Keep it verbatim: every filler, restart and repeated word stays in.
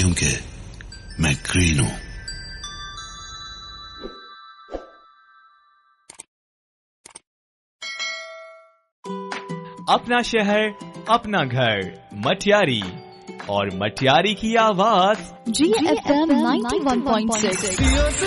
क्योंकि मैं ग्रीन हूं। अपना शहर अपना घर मटियारी, और मटियारी की आवाज जी F M ninety one point six.